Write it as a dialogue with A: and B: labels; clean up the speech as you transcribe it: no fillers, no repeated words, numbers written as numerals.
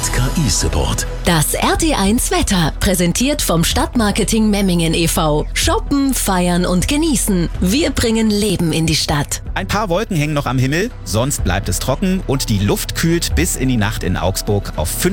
A: KI-Support.
B: Das RT1 Wetter, präsentiert vom Stadtmarketing Memmingen e.V. Shoppen, feiern und genießen. Wir bringen Leben in die Stadt.
C: Ein paar Wolken hängen noch am Himmel, sonst bleibt es trocken und die Luft kühlt bis in die Nacht in Augsburg auf